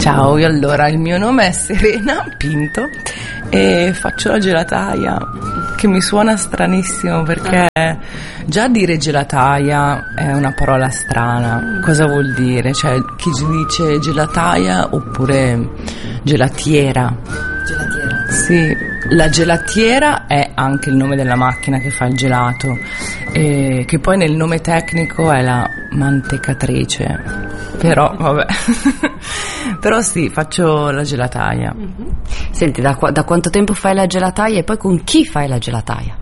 Ciao, allora il mio nome è Serena Pinto e faccio la gelataia, che mi suona stranissimo perché già dire gelataia è una parola strana. Cosa vuol dire? Cioè, chi dice gelataia oppure gelatiera? Gelatiera. Sì, la gelatiera è anche il nome della macchina che fa il gelato, che poi nel nome tecnico è la mantecatrice, però vabbè. Però sì, faccio la gelataia. Senti, da quanto tempo fai la gelataia e poi con chi fai la gelataia?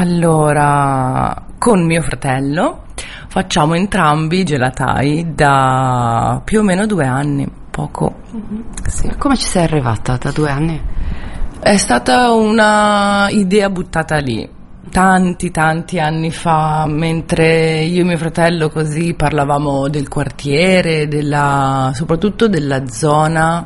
Allora, con mio fratello facciamo entrambi gelatai da più o meno 2 anni, poco. Sì. Come ci sei arrivata da 2 anni? È stata una idea buttata lì. Tanti anni fa, mentre io e mio fratello così parlavamo del quartiere, soprattutto della zona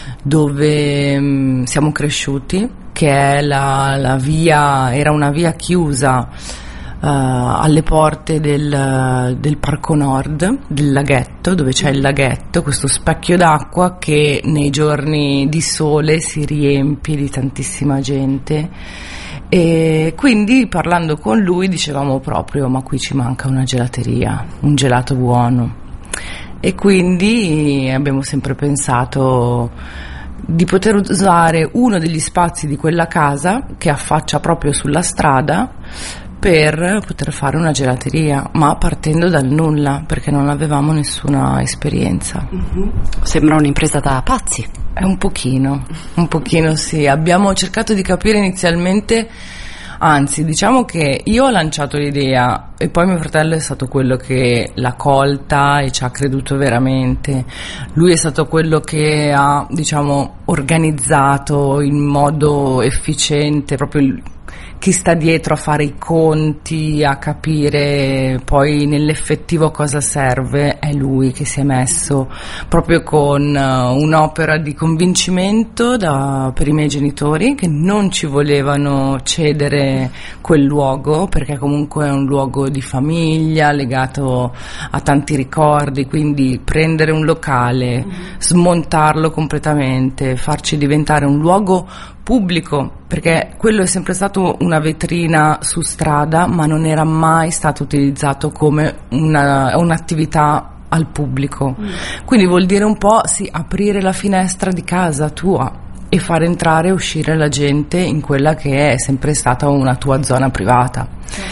dove siamo cresciuti, che è la via, era una via chiusa alle porte del Parco Nord, del laghetto, dove c'è il laghetto, questo specchio d'acqua che nei giorni di sole si riempie di tantissima gente. E quindi parlando con lui dicevamo proprio: ma qui ci manca una gelateria, un gelato buono. E quindi abbiamo sempre pensato di poter usare uno degli spazi di quella casa che affaccia proprio sulla strada per poter fare una gelateria, ma partendo dal nulla, perché non avevamo nessuna esperienza. Sembra un'impresa da pazzi. È un pochino sì. Abbiamo cercato di capire inizialmente, anzi diciamo che io ho lanciato l'idea e poi mio fratello è stato quello che l'ha colta e ci ha creduto veramente. Lui è stato quello che ha, diciamo, organizzato in modo efficiente proprio chi sta dietro a fare i conti, a capire poi nell'effettivo cosa serve. È lui che si è messo proprio con un'opera di convincimento per i miei genitori, che non ci volevano cedere quel luogo, perché comunque è un luogo di famiglia legato a tanti ricordi, quindi prendere un locale, smontarlo completamente, farci diventare un luogo pubblico, perché quello è sempre stato una vetrina su strada, ma non era mai stato utilizzato come un'attività al pubblico. Quindi vuol dire un po' sì, aprire la finestra di casa tua e far entrare e uscire la gente in quella che è sempre stata una tua zona privata.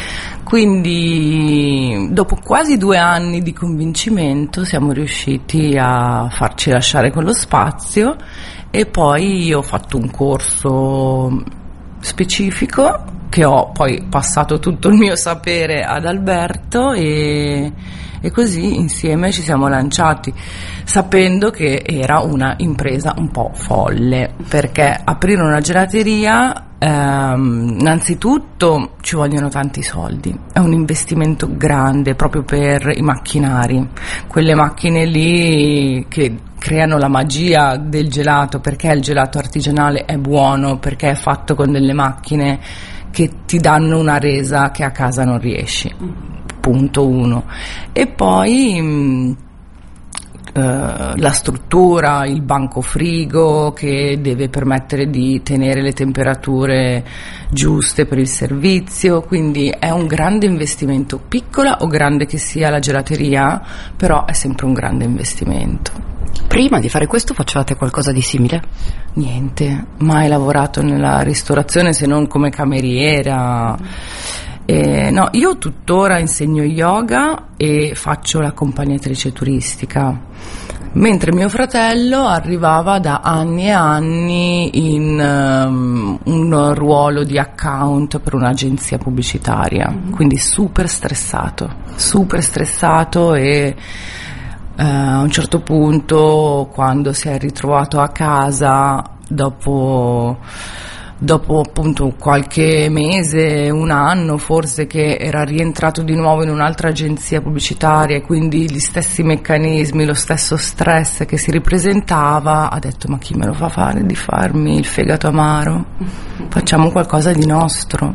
Quindi dopo quasi 2 anni di convincimento siamo riusciti a farci lasciare quello spazio. E poi ho fatto un corso specifico che ho poi passato tutto il mio sapere ad Alberto e così insieme ci siamo lanciati, sapendo che era una impresa un po' folle, perché aprire una gelateria innanzitutto ci vogliono tanti soldi, è un investimento grande proprio per i macchinari, quelle macchine lì che creano la magia del gelato, perché il gelato artigianale è buono, perché è fatto con delle macchine che ti danno una resa che a casa non riesci. Punto 1. E poi la struttura, il banco frigo che deve permettere di tenere le temperature giuste per il servizio, quindi è un grande investimento, piccola o grande che sia la gelateria, però è sempre un grande investimento. Prima di fare questo facevate qualcosa di simile? Niente, mai lavorato nella ristorazione se non come cameriera. No, io tuttora insegno yoga e faccio l'accompagnatrice turistica, mentre mio fratello arrivava da anni e anni in un ruolo di account per un'agenzia pubblicitaria, quindi super stressato e a un certo punto, quando si è ritrovato a casa dopo appunto qualche mese, 1 anno forse, che era rientrato di nuovo in un'altra agenzia pubblicitaria e quindi gli stessi meccanismi, lo stesso stress che si ripresentava, ha detto: ma chi me lo fa fare di farmi il fegato amaro? Facciamo qualcosa di nostro.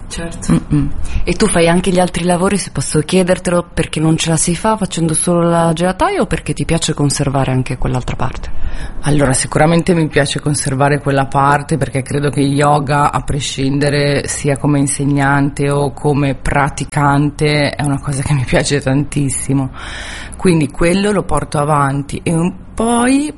Certo. E tu fai anche gli altri lavori, se posso chiedertelo, perché non ce la si fa facendo solo la gelataia o perché ti piace conservare anche quell'altra parte? Allora, sicuramente mi piace conservare quella parte perché credo che yoga, a prescindere sia come insegnante o come praticante, è una cosa che mi piace tantissimo. Quindi quello lo porto avanti e poi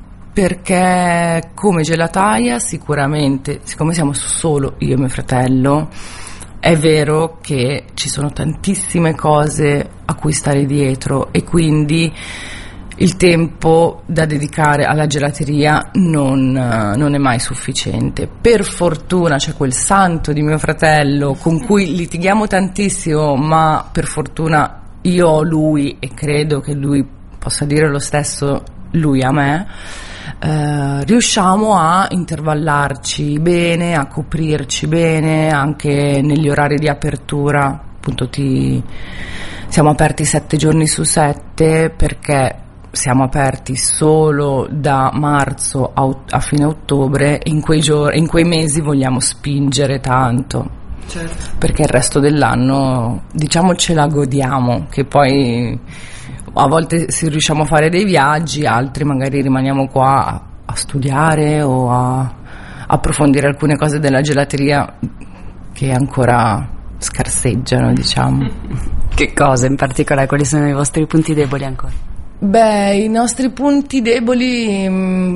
perché come gelataia sicuramente, siccome siamo solo io e mio fratello, è vero che ci sono tantissime cose a cui stare dietro e quindi il tempo da dedicare alla gelateria non è mai sufficiente. Per fortuna c'è quel santo di mio fratello con cui litighiamo tantissimo, ma per fortuna io ho lui e credo che lui possa dire lo stesso lui a me. Riusciamo a intervallarci bene, a coprirci bene anche negli orari di apertura. Appunto siamo aperti 7 giorni su 7 perché siamo aperti solo da marzo a fine ottobre e in quei mesi vogliamo spingere tanto. Certo. Perché il resto dell'anno diciamo ce la godiamo, che poi a volte si riusciamo a fare dei viaggi, altri magari rimaniamo qua a studiare o a approfondire alcune cose della gelateria che ancora scarseggiano, diciamo. Che cose in particolare? Quali sono i vostri punti deboli ancora? Beh, i nostri punti deboli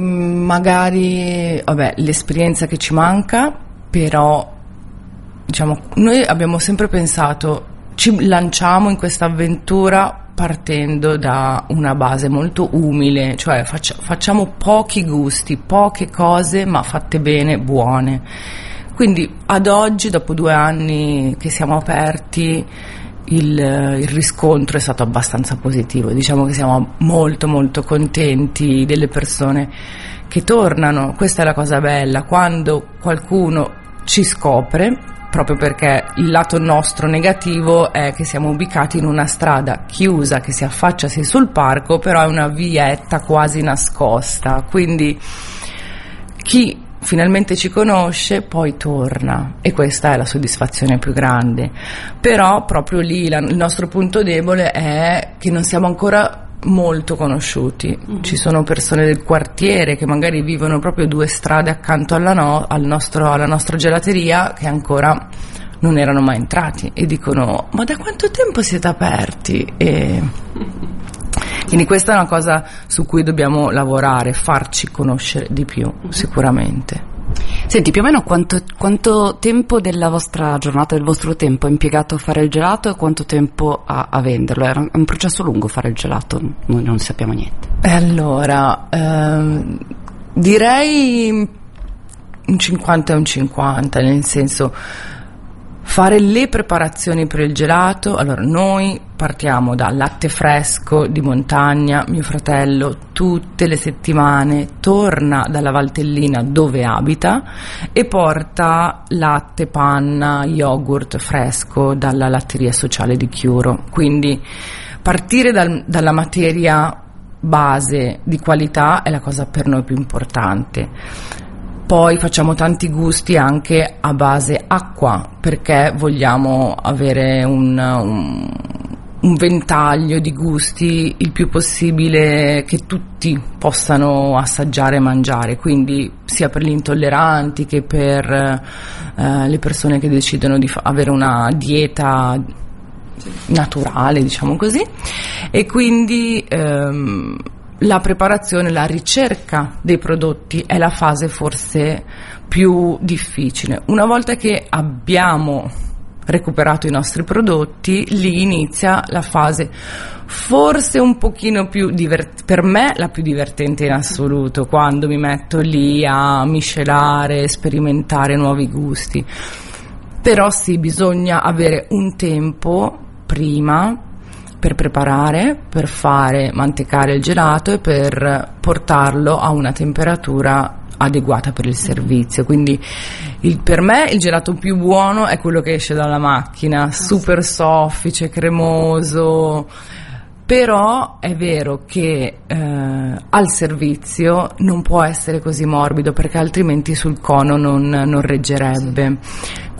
magari, l'esperienza che ci manca, però diciamo noi abbiamo sempre pensato ci lanciamo in questa avventura partendo da una base molto umile, cioè facciamo pochi gusti, poche cose ma fatte bene, buone. Quindi ad oggi, dopo 2 anni che siamo aperti, il riscontro è stato abbastanza positivo. Diciamo che siamo molto molto contenti delle persone che tornano. Questa è la cosa bella, quando qualcuno ci scopre, proprio perché il lato nostro negativo è che siamo ubicati in una strada chiusa che si affaccia sì sul parco, però è una vietta quasi nascosta, quindi chi finalmente ci conosce poi torna e questa è la soddisfazione più grande. Però proprio lì il nostro punto debole è che non siamo ancora molto conosciuti. Ci sono persone del quartiere che magari vivono proprio 2 strade accanto alla nostra gelateria che ancora non erano mai entrati e dicono: ma da quanto tempo siete aperti? E quindi questa è una cosa su cui dobbiamo lavorare, farci conoscere di più, sicuramente. Senti, più o meno quanto tempo della vostra giornata, del vostro tempo è impiegato a fare il gelato e quanto tempo a venderlo? È un processo lungo fare il gelato, noi non sappiamo niente. Allora, direi un 50 e un 50, nel senso fare le preparazioni per il gelato. Allora, noi partiamo dal latte fresco di montagna. Mio fratello tutte le settimane torna dalla Valtellina dove abita e porta latte, panna, yogurt fresco dalla latteria sociale di Chiuro. Quindi partire dalla materia base di qualità è la cosa per noi più importante. Poi facciamo tanti gusti anche a base acqua, perché vogliamo avere un ventaglio di gusti il più possibile che tutti possano assaggiare e mangiare, quindi sia per gli intolleranti che per le persone che decidono di avere una dieta naturale, diciamo così. E quindi la preparazione, la ricerca dei prodotti è la fase forse più difficile. Una volta che abbiamo recuperato i nostri prodotti, lì inizia la fase forse un pochino più per me la più divertente in assoluto, quando mi metto lì a miscelare, sperimentare nuovi gusti. Però sì, bisogna avere un tempo prima per preparare, per fare mantecare il gelato e per portarlo a una temperatura adeguata per il servizio. Quindi per me il gelato più buono è quello che esce dalla macchina, super soffice, cremoso. Però è vero che al servizio non può essere così morbido, perché altrimenti sul cono non reggerebbe.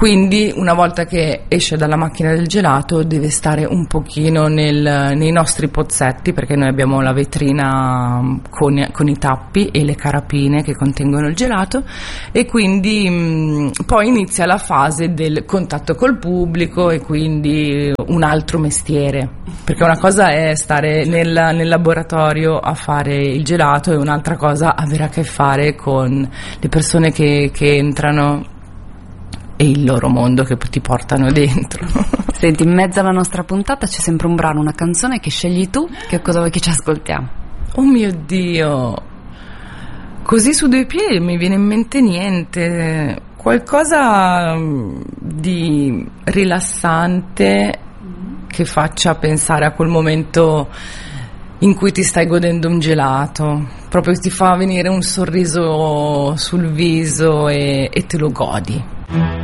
Quindi una volta che esce dalla macchina del gelato deve stare un pochino nei nostri pozzetti, perché noi abbiamo la vetrina con i tappi e le carapine che contengono il gelato, e quindi poi inizia la fase del contatto col pubblico e quindi un altro mestiere, perché una cosa è stare nel laboratorio a fare il gelato e un'altra cosa avere a che fare con le persone che entrano e il loro mondo che ti portano dentro. Senti, in mezzo alla nostra puntata c'è sempre un brano, una canzone che scegli tu. Che cosa vuoi che ci ascoltiamo? Oh mio Dio, così su due piedi mi viene in mente niente. Qualcosa di rilassante che faccia pensare a quel momento in cui ti stai godendo un gelato, proprio ti fa venire un sorriso sul viso e te lo godi.